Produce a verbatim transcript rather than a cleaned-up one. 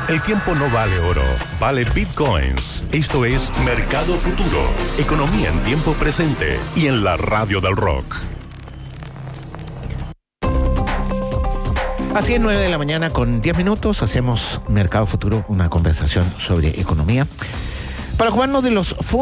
El tiempo no vale oro, vale bitcoins. Esto es Mercado Futuro, economía en tiempo presente y en la radio del rock. Así es, nueve de la mañana con diez minutos, hacemos Mercado Futuro, una conversación sobre economía. Para ocuparnos de los fondos